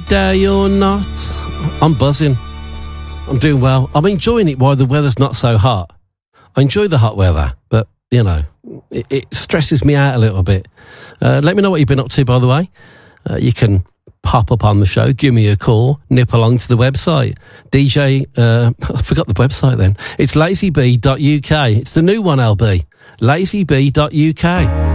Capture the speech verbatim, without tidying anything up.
day or not, I'm buzzing. I'm doing well. I'm enjoying it while the weather's not so hot. I enjoy the hot weather, but, you know, it, it stresses me out a little bit. Uh, let me know what you've been up to, by the way. Uh, you can pop up on the show, give me a call, nip along to the website. D J, uh, I forgot the website then. It's lazy b dot u k. It's the new one, L B. lazy b dot u k.